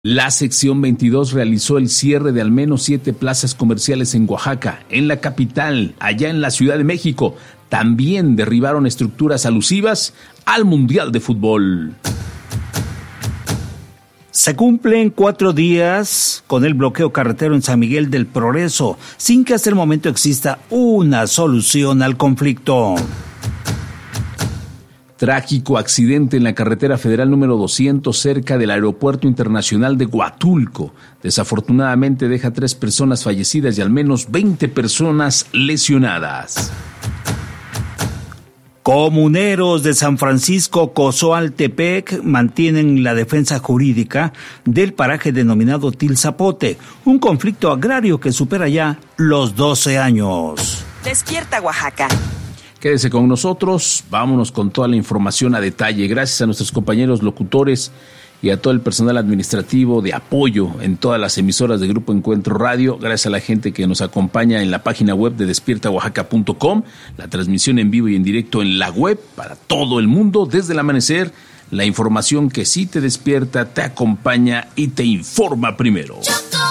La sección 22 realizó el cierre de al menos 7 plazas comerciales en Oaxaca, en la capital, allá en la Ciudad de México. También derribaron estructuras alusivas al Mundial de Fútbol. Se cumplen 4 días con el bloqueo carretero en San Miguel del Progreso, sin que hasta el momento exista una solución al conflicto. Trágico accidente en la carretera federal número 200 cerca del Aeropuerto Internacional de Huatulco. Desafortunadamente deja 3 personas fallecidas y al menos 20 personas lesionadas. Comuneros de San Francisco Cozoaltepec mantienen la defensa jurídica del paraje denominado Tilzapote, un conflicto agrario que supera ya los 12 años. Despierta Oaxaca. Quédese con nosotros, vámonos con toda la información a detalle. Gracias a nuestros compañeros locutores y a todo el personal administrativo de apoyo en todas las emisoras de Grupo Encuentro Radio. Gracias a la gente que nos acompaña en la página web de despiertaoaxaca.com, la transmisión en vivo y en directo en la web para todo el mundo desde el amanecer. La información que sí te despierta, te acompaña y te informa primero. Choco